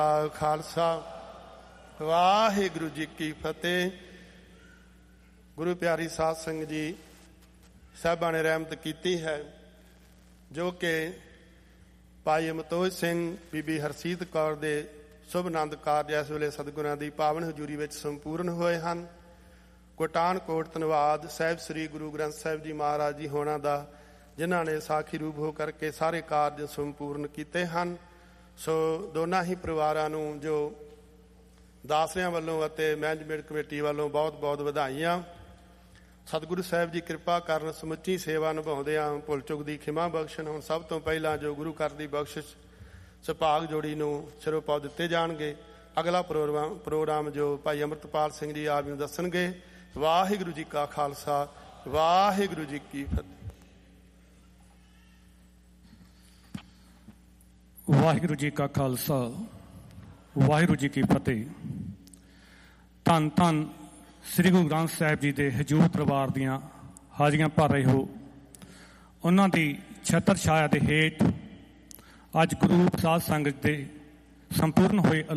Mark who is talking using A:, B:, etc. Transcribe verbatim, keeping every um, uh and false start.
A: ਖਾਲਸਾ ਵਾਹਿਗੁਰੂ ਜੀ ਕੀ ਫਤਿਹ। ਗੁਰੂ ਪਿਆਰੀ ਸਾਧ ਸੰਗਤ ਜੀ, ਸਾਹਿਬਾਂ ਨੇ ਰਹਿਮਤ ਕੀਤੀ ਹੈ ਜੋ ਕਿ ਭਾਈ ਅਮਤੋਜ ਸਿੰਘ, ਬੀਬੀ ਹਰਸੀਤ ਕੌਰ ਦੇ ਸ਼ੁਭ ਆਨੰਦ ਕਾਰਜ ਇਸ ਵੇਲੇ ਸਤਿਗੁਰਾਂ ਦੀ ਪਾਵਨ ਹਜ਼ੂਰੀ ਵਿੱਚ ਸੰਪੂਰਨ ਹੋਏ ਹਨ। ਕੋਟਾਨ ਕੋਟ ਧੰਨਵਾਦ ਸਾਹਿਬ ਸ੍ਰੀ ਗੁਰੂ ਗ੍ਰੰਥ ਸਾਹਿਬ ਜੀ ਮਹਾਰਾਜ ਜੀ ਹੋਣਾ ਦਾ, ਜਿਨ੍ਹਾਂ ਨੇ ਸਾਖੀ ਰੂਪ ਹੋ ਕਰਕੇ ਸਾਰੇ ਕਾਰਜ ਸੰਪੂਰਨ ਕੀਤੇ ਹਨ। ਸੋ ਦੋਨਾਂ ਹੀ ਪਰਿਵਾਰਾਂ ਨੂੰ ਜੋ ਦਾਸਰਿਆਂ ਵੱਲੋਂ ਅਤੇ ਮੈਨੇਜਮੈਂਟ ਕਮੇਟੀ ਵੱਲੋਂ ਬਹੁਤ ਬਹੁਤ ਵਧਾਈਆਂ। ਸਤਿਗੁਰੂ ਸਾਹਿਬ ਜੀ ਕਿਰਪਾ ਕਰਨ, ਸਮੁੱਚੀ ਸੇਵਾ ਨਿਭਾਉਂਦਿਆਂ ਭੁੱਲ ਚੁੱਕ ਦੀ ਖਿਮਾ ਬਖਸ਼ਣ। ਹੁਣ ਸਭ ਤੋਂ ਪਹਿਲਾਂ ਜੋ ਗੁਰੂ ਘਰ ਦੀ ਬਖਸ਼ਿਸ਼ ਸੁਭਾਗ ਜੋੜੀ ਨੂੰ ਸਿਰੋਂ ਪਾਉ ਦਿੱਤੇ ਜਾਣਗੇ। ਅਗਲਾ ਪ੍ਰੋਗਰਾਮ ਪ੍ਰੋਗਰਾਮ ਜੋ ਭਾਈ ਅੰਮ੍ਰਿਤਪਾਲ ਸਿੰਘ ਜੀ ਆਪ ਨੂੰ ਦੱਸਣਗੇ। ਵਾਹਿਗੁਰੂ ਜੀ ਕਾ ਖਾਲਸਾ, ਵਾਹਿਗੁਰੂ ਜੀ ਕੀ ਫਤਿਹ।
B: ਵਾਹਿਗੁਰੂ ਜੀ ਕਾ ਖਾਲਸਾ, ਵਾਹਿਗੁਰੂ ਜੀ ਕੀ ਫਤਿਹ। ਧੰਨ ਧੰਨ ਸ੍ਰੀ ਗੁਰੂ ਗ੍ਰੰਥ ਸਾਹਿਬ ਜੀ ਦੇ ਹਜ਼ੂਰ ਪਰਿਵਾਰ ਦੀਆਂ ਹਾਜ਼ਰੀਆਂ ਭਰ ਰਹੇ ਹੋ। ਉਹਨਾਂ ਦੀ ਛਤਰ ਛਾਇਆ ਦੇ ਹੇਠ ਅੱਜ ਗੁਰੂ ਸਾਧ ਸੰਗਤ ਦੇ ਸੰਪੂਰਨ ਹੋਏ